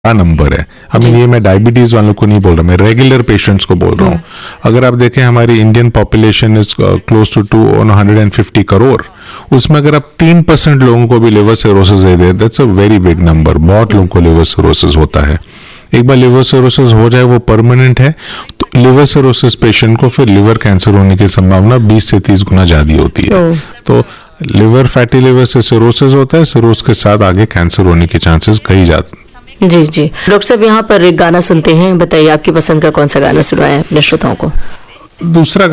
बड़ा नंबर है। ये मैं डायबिटीज वालों को नहीं बोल रहा, मैं रेगुलर पेशेंट्स को बोल रहा हूँ। अगर आप देखें हमारी Indian population is close to 250 crore, उसमें अगर आप 3% लोगों को भी लिवर सिरोसिस दे दें, that's a very big number. बहुत लोगों को लिवर सिरोसिस होता है। एक बार लिवर सिरोसिस हो जाए, वो परमानेंट है, तो लिवर सिरोसिस पेशेंट को फिर लिवर कैंसर होने की संभावना 20 से 30 गुना ज्यादा होती है। तो लिवर फैटी लिवर से सिरोसिस होता है, सिरोसिस के साथ आगे कैंसर होने के चांसेस कई ज्यादा। जी जी डॉक्टर साहब, यहाँ पर एक गाना सुनते हैं, बताइए आपकी पसंद का कौन सा गाना सुनवाएं अपने श्रोताओं को। दूसरा